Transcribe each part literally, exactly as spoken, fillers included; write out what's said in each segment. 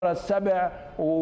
السبع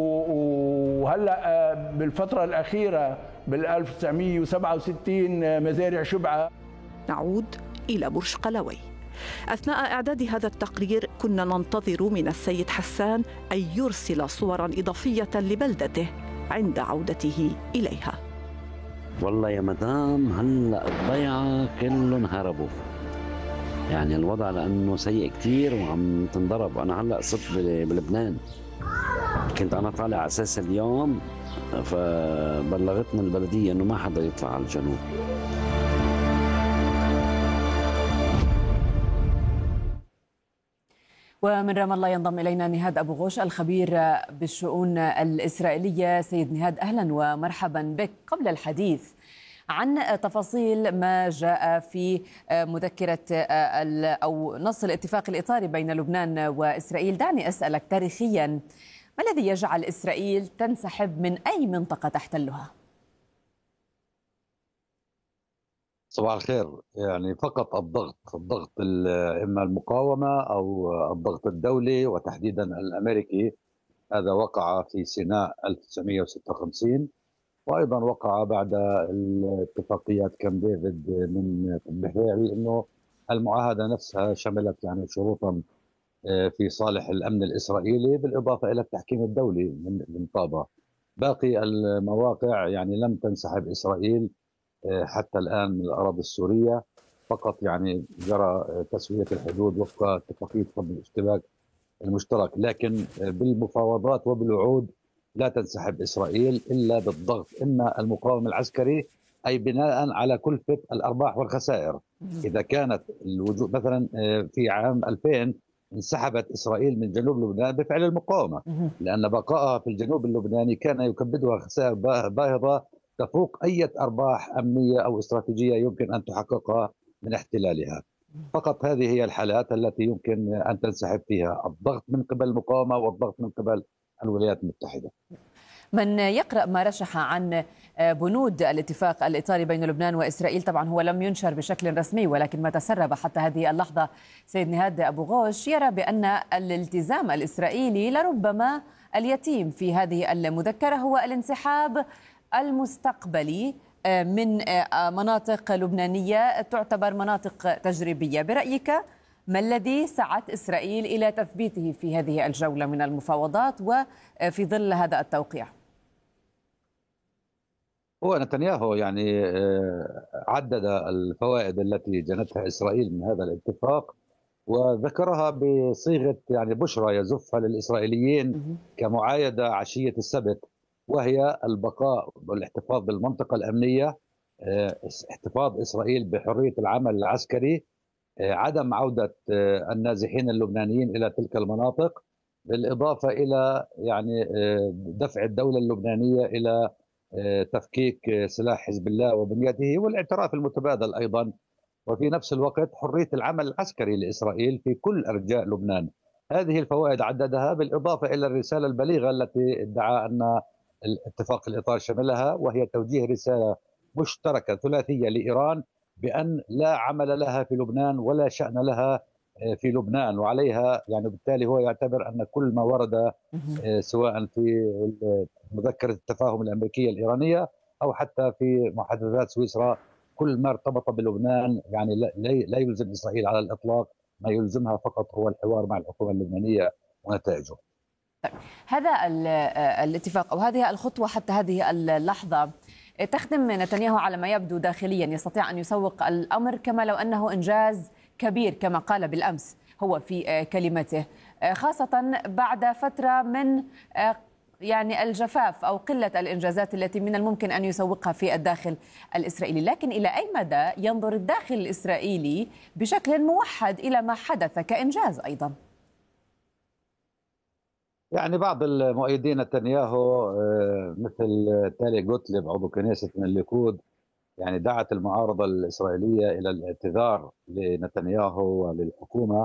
وهلا بالفترة الأخيرة بال ألف وتسعمئة وسبعة وستين مزارع شبعة. نعود إلى برج قلاوي. أثناء إعداد هذا التقرير كنا ننتظر من السيد حسان أن يرسل صوراً إضافية لبلدته عند عودته إليها. والله يا مدام هلأ الضيعة كلهم هربوا، يعني الوضع لأنه سيء كتير وعم تنضرب. أنا هلأ صرت بلبنان، كنت أنا طالع على أساس اليوم، فبلغتنا البلدية إنه ما حدا يطلع على الجنوب. ومن رام الله ينضم إلينا نهاد أبو غوش الخبير بالشؤون الإسرائيلية. سيد نهاد، أهلا ومرحبا بك. قبل الحديث عن تفاصيل ما جاء في مذكرة أو نص الاتفاق الإطاري بين لبنان وإسرائيل، دعني أسألك تاريخيا، ما الذي يجعل إسرائيل تنسحب من أي منطقة تحتلها؟ صباح الخير. يعني فقط الضغط الضغط إما المقاومة أو الضغط الدولي وتحديدا الأمريكي، هذا وقع في سيناء ألف وتسعمئة وستة وخمسين، وأيضا وقع بعد الاتفاقيات كامب ديفيد من بالفعل أنه المعاهدة نفسها شملت يعني شروطا في صالح الأمن الإسرائيلي، بالإضافة إلى التحكيم الدولي من طابة. باقي المواقع يعني لم تنسحب إسرائيل حتى الآن من الأراضي السورية، فقط يعني جرى تسوية الحدود وفق اتفاقية فض الاشتباك المشترك، لكن بالمفاوضات وبالوعود لا تنسحب إسرائيل إلا بالضغط، إما المقاوم العسكري أي بناء على كلفة الأرباح والخسائر. إذا كانت الوجود مثلا في عام ألفين انسحبت إسرائيل من جنوب لبنان بفعل المقاومة، لأن بقائها في الجنوب اللبناني كان يكبدها خسائر باهظة تفوق أي أرباح أمنية أو استراتيجية يمكن أن تحققها من احتلالها. فقط هذه هي الحالات التي يمكن أن تنسحب فيها، الضغط من قبل المقاومة والضغط من قبل الولايات المتحدة. من يقرأ ما رشح عن بنود الاتفاق الإطاري بين لبنان وإسرائيل، طبعا هو لم ينشر بشكل رسمي ولكن ما تسرب حتى هذه اللحظة، سيد نهاد أبو غوش، يرى بأن الالتزام الإسرائيلي لربما اليتيم في هذه المذكرة هو الانسحاب المستقبلي من مناطق لبنانية تعتبر مناطق تجريبية. برأيك ما الذي سعت إسرائيل إلى تثبيته في هذه الجولة من المفاوضات وفي ظل هذا التوقيع؟ هو نتنياهو يعني عدد الفوائد التي جنتها إسرائيل من هذا الاتفاق وذكرها بصيغة يعني بشرى يزفها للإسرائيليين كمعايدة عشية السبت، وهي البقاء والاحتفاظ بالمنطقة الأمنية، احتفاظ إسرائيل بحرية العمل العسكري، عدم عودة النازحين اللبنانيين إلى تلك المناطق، بالإضافة إلى يعني دفع الدولة اللبنانية إلى تفكيك سلاح حزب الله وبنيته، والاعتراف المتبادل أيضا، وفي نفس الوقت حرية العمل العسكري لإسرائيل في كل أرجاء لبنان. هذه الفوائد عددها، بالإضافة إلى الرسالة البليغة التي ادعى أن الاتفاق الإطار شملها، وهي توجيه رسالة مشتركة ثلاثية لإيران بأن لا عمل لها في لبنان ولا شأن لها في لبنان، وعليها يعني بالتالي هو يعتبر أن كل ما ورد سواء في مذكرة التفاهم الأمريكية الإيرانية أو حتى في محادثات سويسرا، كل ما ارتبط بلبنان يعني لا يلزم إسرائيل على الإطلاق، ما يلزمها فقط هو الحوار مع الحكومة اللبنانية ونتائجه. هذا الاتفاق أو هذه الخطوة حتى هذه اللحظة تخدم نتنياهو على ما يبدو داخليا، يستطيع أن يسوق الأمر كما لو أنه إنجاز كبير كما قال بالأمس هو في كلمته، خاصة بعد فترة من يعني الجفاف أو قلة الإنجازات التي من الممكن أن يسوقها في الداخل الإسرائيلي. لكن إلى أي مدى ينظر الداخل الإسرائيلي بشكل موحد إلى ما حدث كإنجاز أيضا؟ يعني بعض المؤيدين نتنياهو مثل تالي جوتليب عضو كنيسة من الليكود يعني دعت المعارضة الإسرائيلية إلى الاعتذار لنتنياهو وللحكومة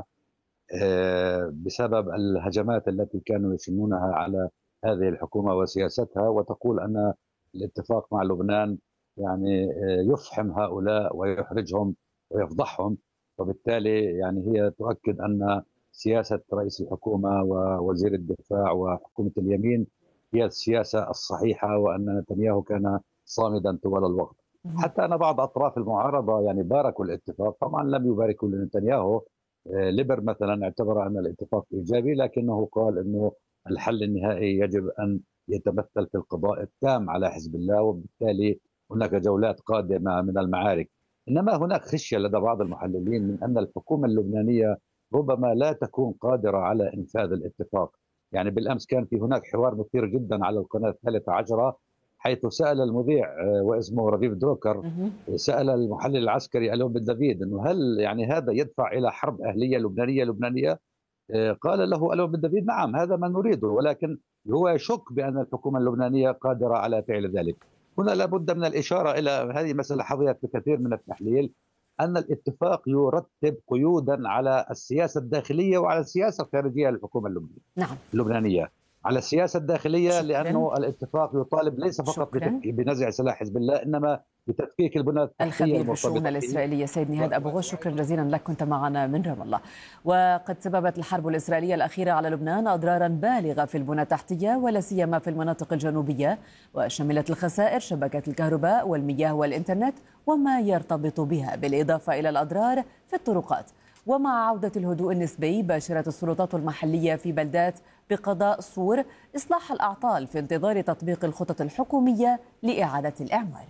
بسبب الهجمات التي كانوا يشنونها على هذه الحكومة وسياستها، وتقول أن الاتفاق مع لبنان يعني يفحم هؤلاء ويحرجهم ويفضحهم، وبالتالي يعني هي تؤكد أن سياسة رئيس الحكومة ووزير الدفاع وحكومة اليمين هي السياسة الصحيحة، وأن نتنياهو كان صامدا طوال الوقت. حتى أن بعض أطراف المعارضة يعني باركوا الاتفاق، طبعا لم يباركوا لنتنياهو. ليبر مثلا اعتبر أن الاتفاق إيجابي، لكنه قال أنه الحل النهائي يجب أن يتمثل في القضاء التام على حزب الله، وبالتالي هناك جولات قادمة من المعارك. إنما هناك خشية لدى بعض المحللين من أن الحكومة اللبنانية ربما لا تكون قادرة على إنفاذ الاتفاق. يعني بالأمس كان في هناك حوار مثير جدا على القناة الثالثة عشرة، حيث سأل المذيع واسمه رفيف دروكر، سأل المحلل العسكري ألون بن دافيد أنه هل يعني هذا يدفع إلى حرب أهلية لبنانية لبنانية؟ قال له ألون بن دافيد نعم هذا ما نريده، ولكن هو يشك بأن الحكومة اللبنانية قادرة على فعل ذلك. هنا لابد من الإشارة إلى هذه مسألة حظيت بكثير من التحليل، أن الاتفاق يرتب قيودا على السياسة الداخلية وعلى السياسة الخارجية للحكومة اللبنانية. نعم. اللبنانية على السياسة الداخلية شكراً. لأنه الاتفاق يطالب ليس فقط شكراً. بنزع سلاح حزب الله، إنما بتفكيك البنى التحتية. الخبير بالشؤون الإسرائيلية سيد نهاد أبو غوش، شكرا جزيلا لك، كنت معنا من رام الله. وقد سببت الحرب الإسرائيلية الأخيرة على لبنان أضرارا بالغة في البنى التحتية ولا سيما في المناطق الجنوبية، وشملت الخسائر شبكات الكهرباء والمياه والإنترنت وما يرتبط بها، بالإضافة إلى الأضرار في الطرقات. ومع عودة الهدوء النسبي باشرت السلطات المحلية في بلدات بقضاء صور إصلاح الأعطال في انتظار تطبيق الخطط الحكومية لإعادة الإعمار.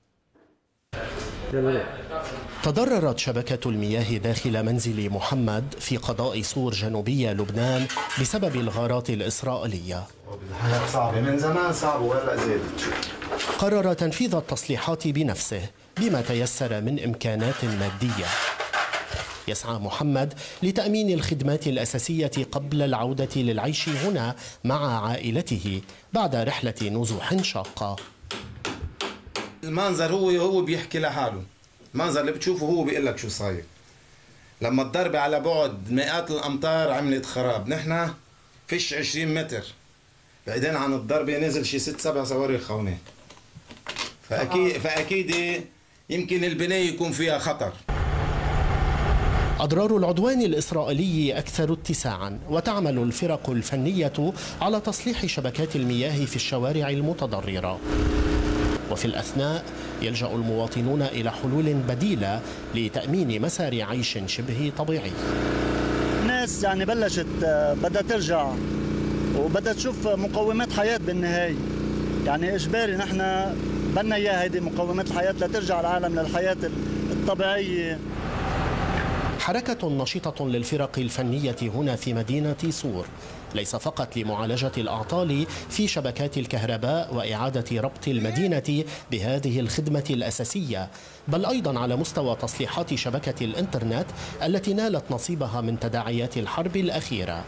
تضررت شبكة المياه داخل منزل محمد في قضاء صور جنوبية لبنان بسبب الغارات الإسرائيلية. الحياة صعبة من زمان، صعبة ولا زادت. قرر تنفيذ التصليحات بنفسه بما تيسر من إمكانات مادية. يسعى محمد لتأمين الخدمات الأساسية قبل العودة للعيش هنا مع عائلته بعد رحلة نزوح شاقة. المنظر هو هو بيحكي لحاله، المنظر اللي بتشوفه هو بيقول لك شو صاير. لما الضربة على بعد مئات الأمتار عملت خراب، نحن فيش عشرين متر بعيدين عن الضربة نزل شي ست سبع صواريخ هون، فأكيد فأكيد يمكن البناية يكون فيها خطر. أضرار العدوان الإسرائيلي أكثر اتساعا، وتعمل الفرق الفنية على تصليح شبكات المياه في الشوارع المتضررة. وفي الأثناء يلجأ المواطنون إلى حلول بديلة لتأمين مسار عيش شبه طبيعي. الناس يعني بلشت بدها ترجع وبدها تشوف مقومات حياة بالنهاية، يعني إجباري نحن بدنا إياها هذه مقومات الحياة لترجع العالم للحياة الطبيعية. حركة نشيطة للفرق الفنية هنا في مدينة صور، ليس فقط لمعالجة الأعطال في شبكات الكهرباء وإعادة ربط المدينة بهذه الخدمة الأساسية، بل أيضا على مستوى تصليحات شبكة الإنترنت التي نالت نصيبها من تداعيات الحرب الأخيرة.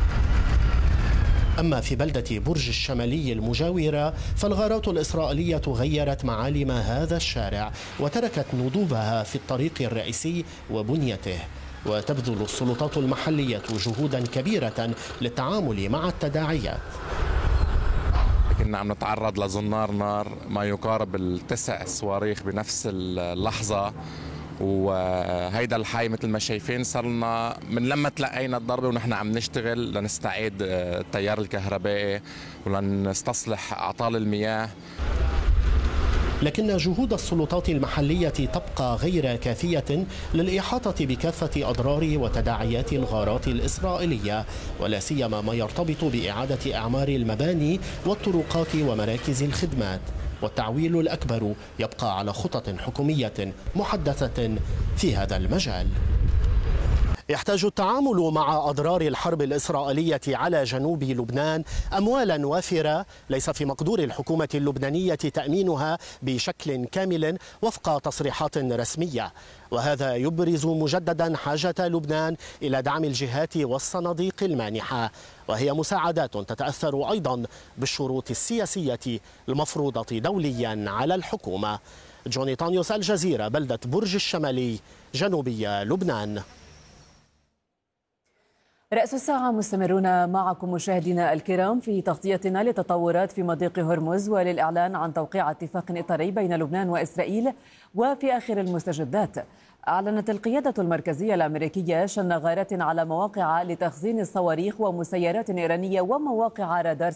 أما في بلدة برج الشمالي المجاورة فالغارات الإسرائيلية غيرت معالم هذا الشارع وتركت ندوبها في الطريق الرئيسي وبنيته، وتبذل السلطات المحلية جهودا كبيرة للتعامل مع التداعيات. كنا عم نتعرض لزنار نار ما يقارب التسع صواريخ بنفس اللحظة، وهيدا الحي مثل ما شايفين صار لنا من لما تلقينا الضربة ونحن عم نشتغل لنستعيد التيار الكهربائي ولنستصلح أعطال المياه. لكن جهود السلطات المحلية تبقى غير كافية للإحاطة بكافة أضرار وتداعيات الغارات الإسرائيلية، ولا سيما ما يرتبط بإعادة إعمار المباني والطرقات ومراكز الخدمات. والتعويل الأكبر يبقى على خطط حكومية محدثة في هذا المجال. يحتاج التعامل مع أضرار الحرب الإسرائيلية على جنوب لبنان أموالا وافرة ليس في مقدور الحكومة اللبنانية تأمينها بشكل كامل وفق تصريحات رسمية، وهذا يبرز مجددا حاجة لبنان إلى دعم الجهات والصناديق المانحة، وهي مساعدات تتأثر أيضا بالشروط السياسية المفروضة دوليا على الحكومة. جوني طانيوس، الجزيرة، بلدة برج الشمالي، جنوبي لبنان. رأس الساعة مستمرون معكم مشاهدينا الكرام في تغطيتنا لتطورات في مضيق هرمز وللإعلان عن توقيع اتفاق إطاري بين لبنان وإسرائيل. وفي آخر المستجدات، أعلنت القيادة المركزية الأمريكية شن غارات على مواقع لتخزين الصواريخ ومسيرات إيرانية ومواقع رادار